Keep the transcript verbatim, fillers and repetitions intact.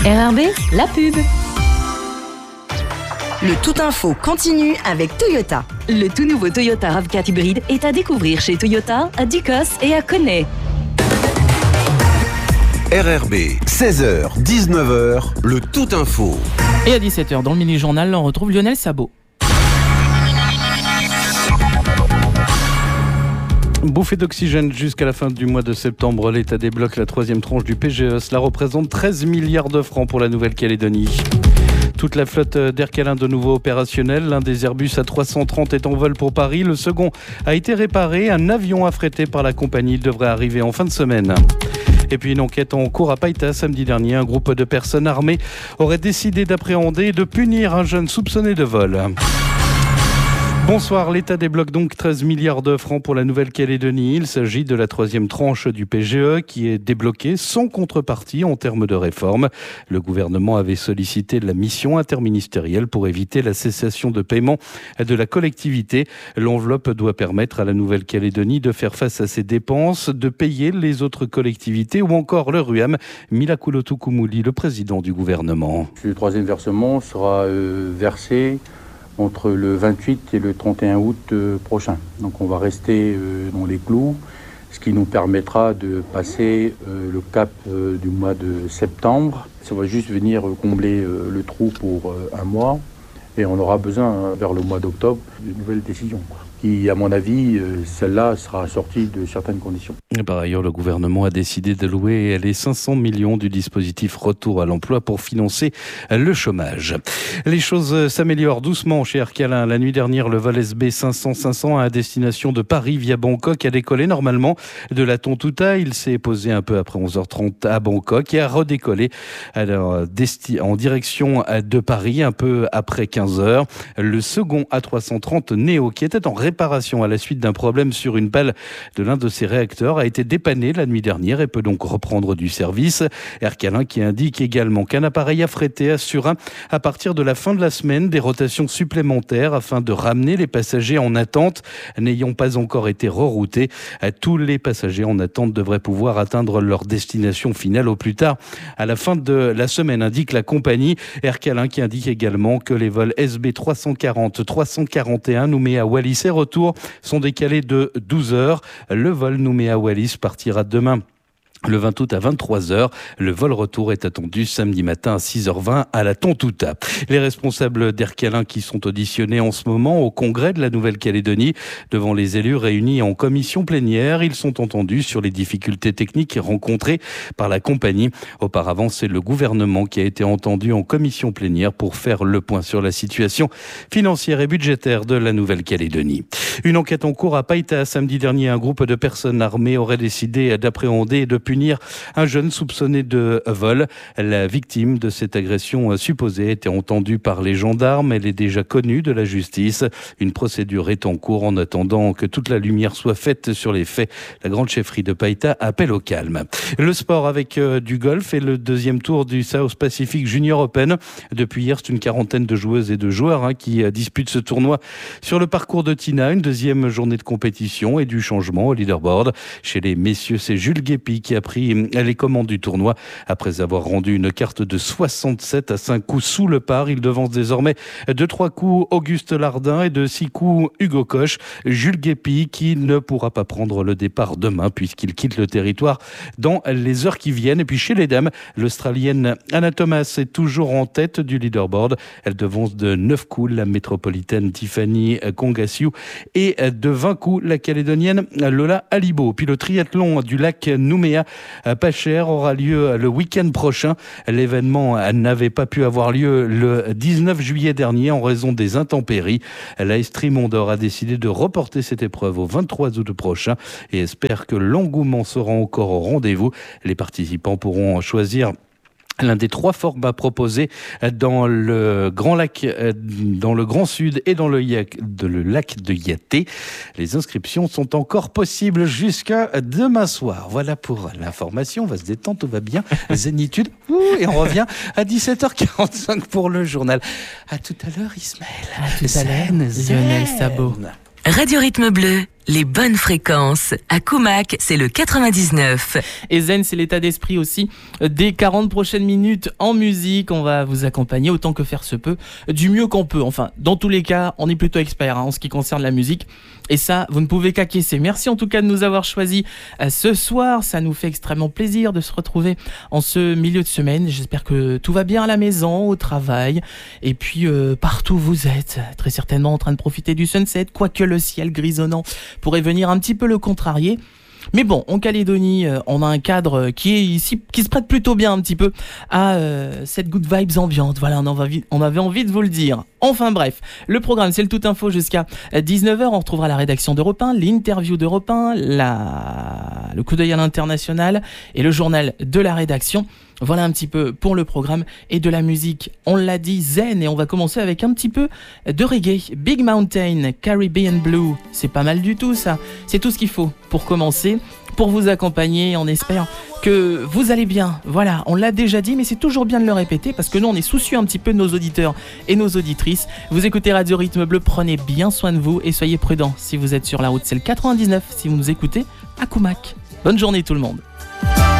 R R B, la pub. Le Tout Info continue avec Toyota. Le tout nouveau Toyota RAV quatre hybride est à découvrir chez Toyota, à Ducos et à Connay. R R B, seize heures, dix-neuf heures, le Tout Info. Et à dix-sept heures, dans le mini-journal, on retrouve Lionel Sabot. Bouffée d'oxygène jusqu'à la fin du mois de septembre. L'État débloque la troisième tranche du P G E. Cela représente treize milliards de francs pour la Nouvelle-Calédonie. Toute la flotte d'Air Calin de nouveau opérationnelle. L'un des Airbus A trois cent trente est en vol pour Paris. Le second a été réparé. Un avion affrété par la compagnie devrait arriver en fin de semaine. Et puis une enquête en cours à Païta samedi dernier. Un groupe de personnes armées aurait décidé d'appréhender et de punir un jeune soupçonné de vol. Bonsoir, l'État débloque donc treize milliards de francs pour la Nouvelle-Calédonie. Il s'agit de la troisième tranche du P G E qui est débloquée sans contrepartie en termes de réforme. Le gouvernement avait sollicité la mission interministérielle pour éviter la cessation de paiement de la collectivité. L'enveloppe doit permettre à la Nouvelle-Calédonie de faire face à ses dépenses, de payer les autres collectivités ou encore le R U M. Mila Koulotou-Koumouli, le président du gouvernement. Le troisième versement sera euh, versé entre le vingt-huit et le trente et un août euh, prochain. Donc on va rester euh, dans les clous, ce qui nous permettra de passer euh, le cap euh, du mois de septembre. Ça va juste venir euh, combler euh, le trou pour euh, un mois et on aura besoin, hein, vers le mois d'octobre, de nouvelles décisions, quoi. Qui, à mon avis, euh, celle-là sera sortie de certaines conditions. Et par ailleurs, le gouvernement a décidé de louer les cinq cents millions du dispositif Retour à l'emploi pour financer le chômage. Les choses s'améliorent doucement chez Air Calin. La nuit dernière, le vol S B cinq cents cinq cents à destination de Paris via Bangkok a décollé normalement de la Tontouta. Il s'est posé un peu après onze heures trente à Bangkok et a redécollé alors, desti- en direction de Paris un peu après quinze heures. Le second A trois cent trente Neo, qui était en réparation à la suite d'un problème sur une pale de l'un de ses réacteurs, a été dépanné la nuit dernière et peut donc reprendre du service. Air Calin qui indique également qu'un appareil affrété assurera à partir de la fin de la semaine des rotations supplémentaires afin de ramener les passagers en attente n'ayant pas encore été reroutés. Tous les passagers en attente devraient pouvoir atteindre leur destination finale au plus tard à la fin de la semaine, indique la compagnie. Air Calin qui indique également que les vols S B trois cent quarante, trois cent quarante et un Nouméa-Wallis et retour sont décalés de douze heures. Le vol Nouméa-Wallis partira demain, le vingt août à vingt-trois heures. Le vol retour est attendu samedi matin à six heures vingt à la Tontouta. Les responsables d'Air Calin qui sont auditionnés en ce moment au Congrès de la Nouvelle-Calédonie devant les élus réunis en commission plénière. Ils sont entendus sur les difficultés techniques rencontrées par la compagnie. Auparavant, c'est le gouvernement qui a été entendu en commission plénière pour faire le point sur la situation financière et budgétaire de la Nouvelle-Calédonie. Une enquête en cours à Païta samedi dernier. Un groupe de personnes armées aurait décidé d'appréhender et de punir un jeune soupçonné de vol. La victime de cette agression supposée a été entendue par les gendarmes. Elle est déjà connue de la justice. Une procédure est en cours en attendant que toute la lumière soit faite sur les faits. La grande chefferie de Païta appelle au calme. Le sport avec euh, du golf et le deuxième tour du South Pacific Junior Open. Depuis hier, c'est une quarantaine de joueuses et de joueurs hein, qui euh, disputent ce tournoi sur le parcours de Tina. Une deuxième journée de compétition et du changement au leaderboard. Chez les messieurs, c'est Jules Guépi qui a pris les commandes du tournoi. Après avoir rendu une carte de soixante-sept à cinq coups sous le par, il devance désormais de trois coups Auguste Lardin et de six coups Hugo Koch. Jules Guépi qui ne pourra pas prendre le départ demain puisqu'il quitte le territoire dans les heures qui viennent. Et puis chez les dames, l'Australienne Anna Thomas est toujours en tête du leaderboard. Elle devance de neuf coups la métropolitaine Tiffany Kongasiu et de vingt coups la Calédonienne Lola Alibo. Puis le triathlon du lac Nouméa pas cher aura lieu le week-end prochain. L'événement n'avait pas pu avoir lieu le dix-neuf juillet dernier en raison des intempéries. La Estrie Mondor a décidé de reporter cette épreuve au vingt-trois août prochain et espère que l'engouement sera encore au rendez-vous. Les participants pourront choisir l'un des trois formats proposés dans le Grand Lac, dans le Grand Sud et dans le, de le lac de Yaté. Les inscriptions sont encore possibles jusqu'à demain soir. Voilà pour l'information. On va se détendre, tout va bien. Zénitude. Ouh, et on revient à dix-sept heures quarante-cinq pour le journal. À tout à l'heure, Ismaël. À tout à l'heure, Lionel Sabot. Radio Rythme Bleu. Les bonnes fréquences. À Coumac, c'est le quatre-vingt-dix-neuf. Et zen, c'est l'état d'esprit aussi des quarante prochaines minutes en musique. On va vous accompagner autant que faire se peut, du mieux qu'on peut. Enfin, dans tous les cas, on est plutôt expert hein, en ce qui concerne la musique. Et ça, vous ne pouvez qu'acquiescer. Merci en tout cas de nous avoir choisis euh, ce soir. Ça nous fait extrêmement plaisir de se retrouver en ce milieu de semaine. J'espère que tout va bien à la maison, au travail. Et puis, euh, partout où vous êtes, très certainement en train de profiter du sunset, quoique le ciel grisonnant pourrait venir un petit peu le contrarier. Mais bon, en Calédonie, euh, on a un cadre qui est ici, qui se prête plutôt bien un petit peu à euh, cette good vibes ambiante. Voilà, on, en va vi- on avait envie de vous le dire. Enfin bref, le programme, c'est le Tout Info jusqu'à dix-neuf heures. On retrouvera la rédaction d'Europe un, l'interview d'Europe un, la... le coup d'œil à l'international et le journal de la rédaction. Voilà un petit peu pour le programme et de la musique. On l'a dit, zen, et on va commencer avec un petit peu de reggae. Big Mountain, Caribbean Blue, c'est pas mal du tout ça. C'est tout ce qu'il faut pour commencer, pour vous accompagner. On espère que vous allez bien. Voilà, on l'a déjà dit, mais c'est toujours bien de le répéter parce que nous, on est soucieux un petit peu de nos auditeurs et nos auditrices. Vous écoutez Radio Rythme Bleu, prenez bien soin de vous et soyez prudents si vous êtes sur la route. C'est le quatre-vingt-dix-neuf si vous nous écoutez à Coumac. Bonne journée tout le monde.